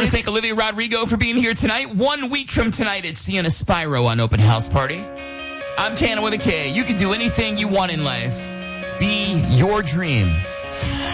want to thank Olivia Rodrigo for being here tonight. 1 week from tonight at Sienna Spyro on Open House Party. I'm Cannon with a K. You can do anything you want in life. Be your dream.